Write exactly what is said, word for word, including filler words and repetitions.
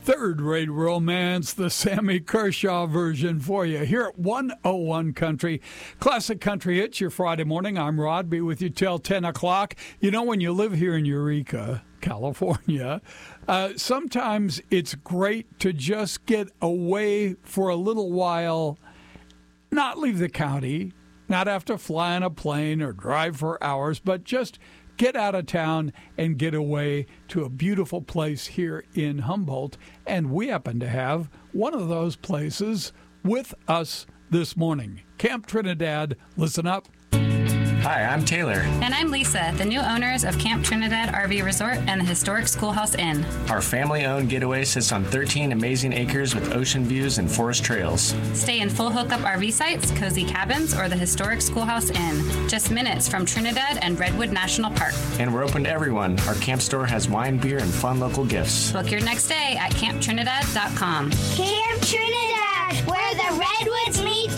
third-rate romance, the Sammy Kershaw version for you here at one oh one Country. Classic Country Hits, your Friday morning. I'm Rod, be with you till ten o'clock. You know, when you live here in Eureka, California, uh, sometimes it's great to just get away for a little while, not leave the county, not have to fly on a plane or drive for hours, but just get out of town and get away to a beautiful place here in Humboldt. And we happen to have one of those places with us this morning. Camp Trinidad, listen up. Hi, I'm Taylor. And I'm Lisa, the new owners of Camp Trinidad R V Resort and the historic Schoolhouse Inn. Our family-owned getaway sits on thirteen amazing acres with ocean views and forest trails. Stay in full hookup R V sites, cozy cabins, or the historic Schoolhouse Inn, just minutes from Trinidad and Redwood National Park. And we're open to everyone. Our camp store has wine, beer, and fun local gifts. Book your next day at camp trinidad dot com. Camp Trinidad!